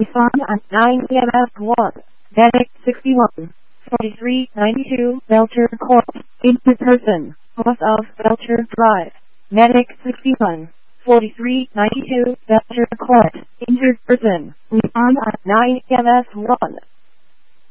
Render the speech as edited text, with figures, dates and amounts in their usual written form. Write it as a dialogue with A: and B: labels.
A: Respond at 9 EMS 1. Medic 61. 4392 Belcher Court. Injured person. North of Belcher Drive. Medic 61. 4392 Belcher Court. Injured person. Respond at 9 EMS 1.